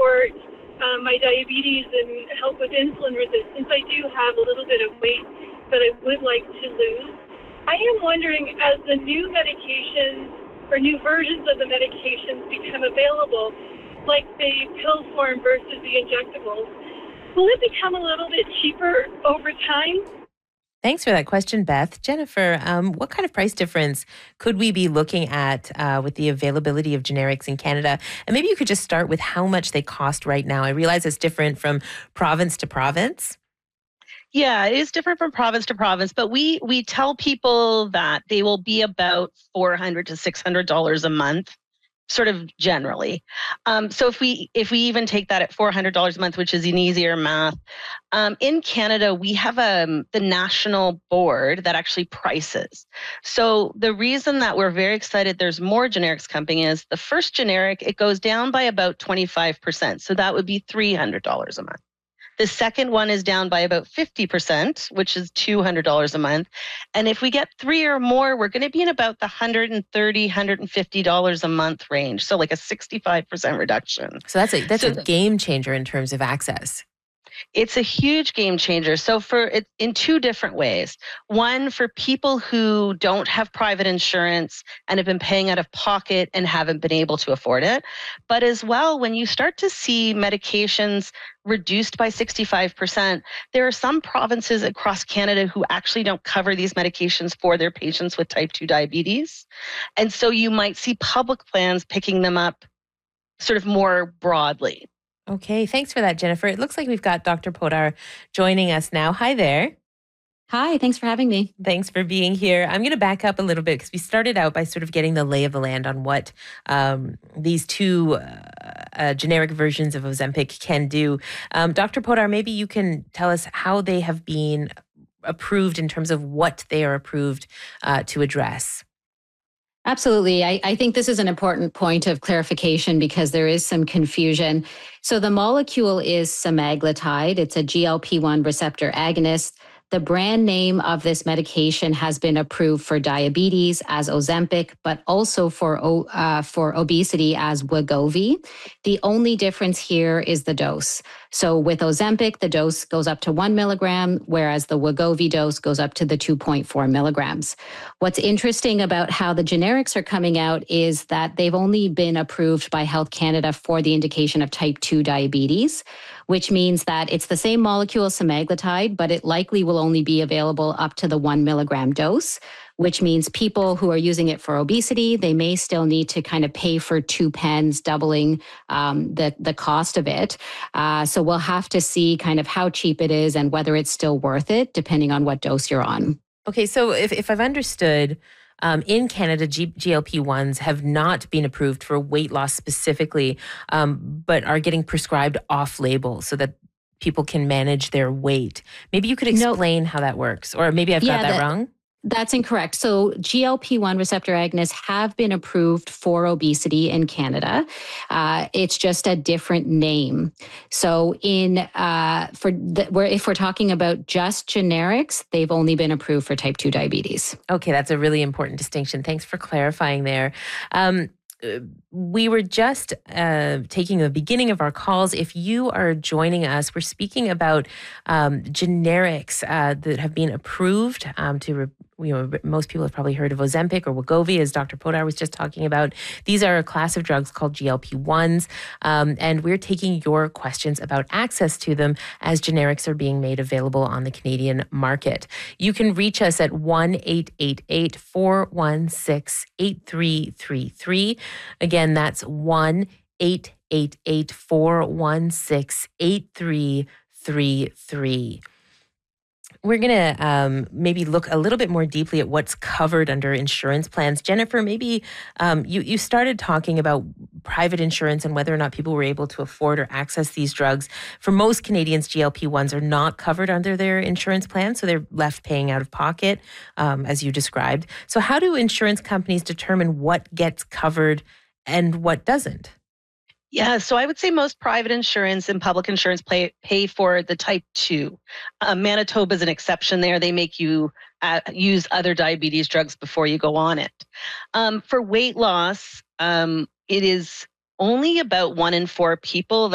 support my diabetes and help with insulin resistance. I do have a little bit of weight that I would like to lose. I am wondering, as the new medications or new versions of the medications become available, like the pill form versus the injectables, will it become a little bit cheaper over time? Thanks for that question, Beth. Jennifer, what kind of price difference could we be looking at with the availability of generics in Canada? And maybe you could just start with how much they cost right now. I realize it's different from province to province. Yeah, it is different from province to province, but we tell people that they will be about $400 to $600 a month, sort of generally. So if we even take that at $400 a month, which is an easier math, in Canada we have the national board that actually prices. So the reason that we're very excited there's more generics coming is the first generic, it goes down by about 25%. So that would be $300 a month. The second one is down by about 50%, which is $200 a month. And if we get three or more, we're going to be in about the $130, $150 a month range. So like a 65% reduction. So that's a game changer in terms of access. It's a huge game changer. So in two different ways. One, for people who don't have private insurance and have been paying out of pocket and haven't been able to afford it. But as well, when you start to see medications reduced by 65%, there are some provinces across Canada who actually don't cover these medications for their patients with type 2 diabetes. And so you might see public plans picking them up sort of more broadly. Okay, thanks for that, Jennifer. It looks like we've got Dr. Podar joining us now. Hi there. Hi, thanks for having me. Thanks for being here. I'm going to back up a little bit because we started out by sort of getting the lay of the land on what these two generic versions of Ozempic can do. Dr. Podar, maybe you can tell us how they have been approved in terms of what they are approved to address. Absolutely. I think this is an important point of clarification because there is some confusion. So the molecule is semaglutide. It's a GLP-1 receptor agonist. The brand name of this medication has been approved for diabetes as Ozempic, but also for obesity as Wegovy. The only difference here is the dose. So with Ozempic, the dose goes up to 1 milligram, whereas the Wegovy dose goes up to the 2.4 milligrams. What's interesting about how the generics are coming out is that they've only been approved by Health Canada for the indication of type 2 diabetes, which means that it's the same molecule, semaglutide, but it likely will only be available up to the 1 milligram dose, which means people who are using it for obesity, they may still need to kind of pay for 2 pens, doubling the cost of it. So we'll have to see kind of how cheap it is and whether it's still worth it, depending on what dose you're on. Okay, so if I've understood, in Canada, GLP-1s have not been approved for weight loss specifically, but are getting prescribed off-label so that people can manage their weight. Maybe you could explain how that works, or maybe I've got that wrong. That's incorrect. So GLP-1 receptor agonists have been approved for obesity in Canada. It's just a different name. So if we're talking about just generics, they've only been approved for type 2 diabetes. Okay, that's a really important distinction. Thanks for clarifying there. We were just taking the beginning of our calls. If you are joining us, we're speaking about generics that have been approved most people have probably heard of Ozempic or Wegovy, as Dr. Podar was just talking about. These are a class of drugs called GLP-1s, and we're taking your questions about access to them as generics are being made available on the Canadian market. You can reach us at 1-888-416-8333. Again, that's 1-888-416-8333. We're going to maybe look a little bit more deeply at what's covered under insurance plans. Jennifer, maybe you started talking about private insurance and whether or not people were able to afford or access these drugs. For most Canadians, GLP-1s are not covered under their insurance plan, so they're left paying out of pocket, as you described. So how do insurance companies determine what gets covered and what doesn't? Yeah, so I would say most private insurance and public insurance pay for the type 2. Manitoba is an exception there. They make you use other diabetes drugs before you go on it. For weight loss, it is only about 1 in 4 people